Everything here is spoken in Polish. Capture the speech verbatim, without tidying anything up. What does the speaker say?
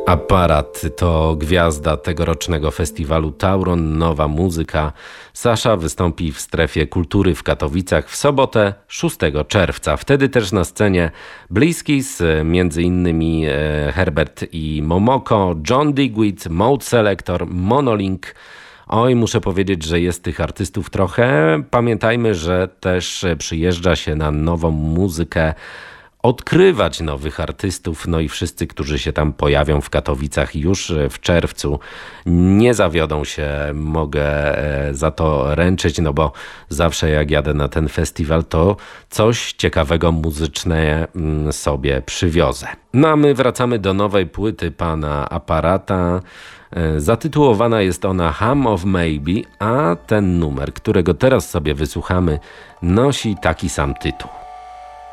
Aparat to gwiazda tegorocznego festiwalu Tauron Nowa Muzyka. Sasza wystąpi w Strefie Kultury w Katowicach w sobotę szóstego czerwca. Wtedy też na scenie Bliskis, między innymi Herbert i Momoko, John Digweed, Mode Selector, Monolink. Oj, muszę powiedzieć, że jest tych artystów trochę. Pamiętajmy, że też przyjeżdża się na nową muzykę odkrywać nowych artystów, no i wszyscy, którzy się tam pojawią w Katowicach już w czerwcu, nie zawiodą się, mogę za to ręczyć, no bo zawsze jak jadę na ten festiwal, to coś ciekawego muzycznie sobie przywiozę. No a my wracamy do nowej płyty pana Aparata. Zatytułowana jest ona Hum of Maybe, a ten numer, którego teraz sobie wysłuchamy, nosi taki sam tytuł.